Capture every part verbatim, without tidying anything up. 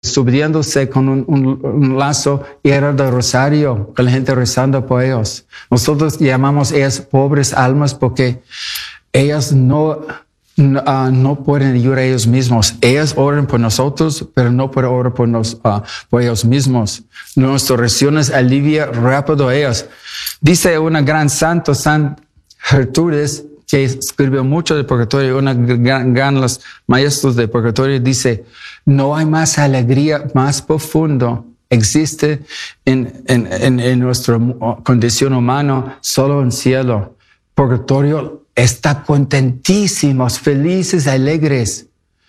subiéndose con un, un, un lazo y era de rosario, con la gente rezando por ellos. Nosotros llamamos ellas pobres almas porque ellas no, no, uh, no pueden ayudar a ellos mismos. Ellas oran por nosotros, pero no pueden orar por, nos, uh, por ellos mismos. Nuestras oraciones alivian rápido a ellos. Dice una gran santo, San Gertrudis, que escribió mucho de purgatorio, una gran, gran los maestros de purgatorio, dice, no hay más alegría más profundo existe en, en, en, en nuestra condición humana, solo en el cielo. Purgatorio está contentísimos, felices, alegres.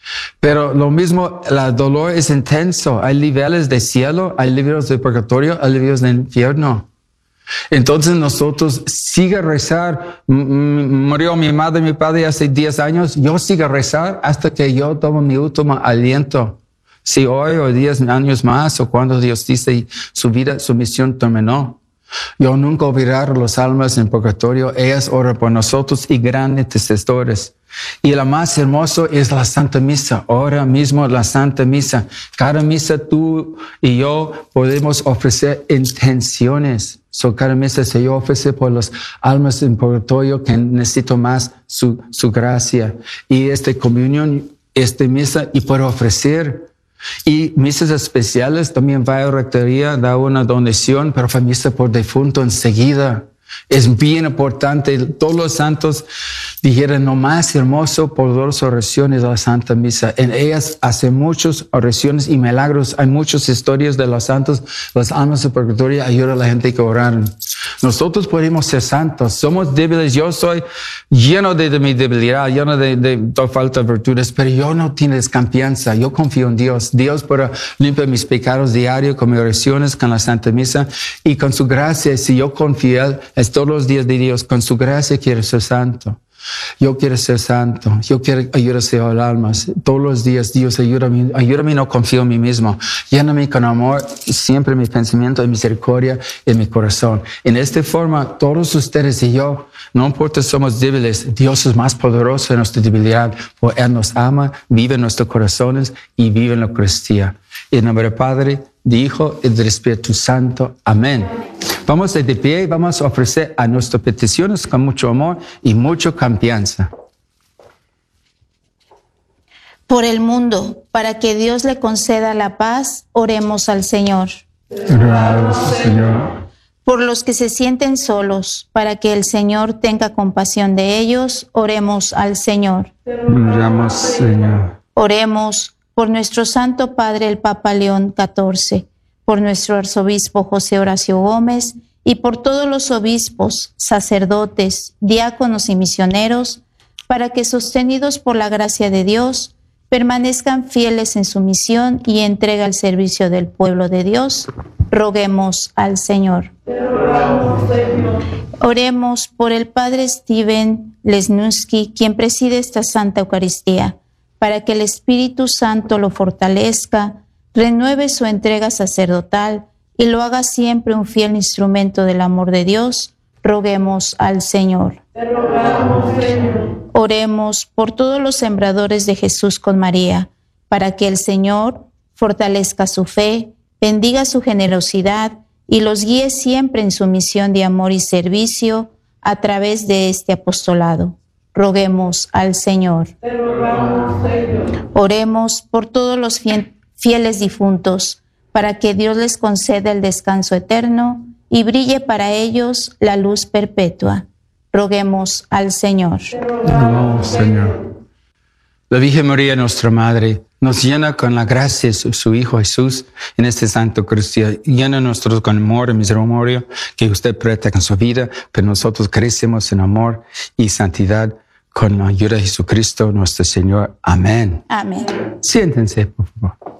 Pero lo mismo, el dolor es intenso. Hay niveles de cielo, hay niveles de purgatorio, hay niveles de infierno. Entonces nosotros sigue a rezar. Murió mi madre y mi padre hace diez años. Yo sigo a rezar hasta que yo tomo mi último aliento. Si hoy o diez años más o cuando Dios dice su vida, su misión terminó. Yo nunca olvidaré a los almas en purgatorio. Ellas oran por nosotros y grandes intercesores. Y lo más hermoso es la Santa Misa. Ahora mismo la Santa Misa. Cada misa tú y yo podemos ofrecer intenciones. So, cada misa se yo ofrece por las almas en purgatorio que necesito más su, su gracia. Y esta comunión, esta misa, y puedo ofrecer. Y misas especiales, también va a la rectoría, da una donación, pero fue misa por difunto enseguida. Es bien importante. Todos los santos dijeron, lo más hermoso por dos oraciones de la Santa Misa. En ellas hace muchas oraciones y milagros. Hay muchas historias de los santos. Las almas de purgatorio ayudan a la gente que oraron. Nosotros podemos ser santos. Somos débiles. Yo soy lleno de, de mi debilidad, lleno de, de, de falta de virtudes, pero yo no tengo desconfianza. Yo confío en Dios. Dios para limpiar mis pecados diarios con mis oraciones, con la Santa Misa y con su gracia. Si yo confío, es todos los días de Dios. Con su gracia quiero ser santo. Yo quiero ser santo. Yo quiero ayudar a las almas. Todos los días, Dios, ayúdame. Ayúdame, no confío en mí mismo. Lléname con amor, siempre mi pensamiento y misericordia en mi corazón. En esta forma, todos ustedes y yo, no importa si somos débiles, Dios es más poderoso en nuestra debilidad. Porque Él nos ama, vive en nuestros corazones y vive en la Eucaristía. En nombre del Padre, del Hijo y del Espíritu Santo. Amén. Vamos de pie y vamos a ofrecer a nuestras peticiones con mucho amor y mucha confianza. Por el mundo, para que Dios le conceda la paz, oremos al Señor. Oramos, Señor. Por los que se sienten solos, para que el Señor tenga compasión de ellos, oremos al Señor. Oramos, Señor. Oremos por nuestro Santo Padre el Papa León catorce, por nuestro arzobispo José Horacio Gómez y por todos los obispos, sacerdotes, diáconos y misioneros, para que sostenidos por la gracia de Dios, permanezcan fieles en su misión y entrega al servicio del pueblo de Dios. Roguemos al Señor. Oremos por el Padre Steven Lesnusky, quien preside esta Santa Eucaristía, para que el Espíritu Santo lo fortalezca, renueve su entrega sacerdotal y lo haga siempre un fiel instrumento del amor de Dios. Roguemos al Señor. Te rogamos, Señor. Oremos por todos los sembradores de Jesús con María, para que el Señor fortalezca su fe, bendiga su generosidad y los guíe siempre en su misión de amor y servicio a través de este apostolado. Roguemos al Señor. Te rogamos, Señor. Oremos por todos los fieles difuntos, para que Dios les conceda el descanso eterno y brille para ellos la luz perpetua. Roguemos al Señor. Te rogamos, Señor. La Virgen María, nuestra Madre, nos llena con la gracia de su, su Hijo Jesús en este Santo Cristo. Llena nosotros con amor y misericordia que usted presta con su vida, pero nosotros crecemos en amor y santidad con la ayuda de Jesucristo, nuestro Señor. Amén. Amén. Siéntense, por favor.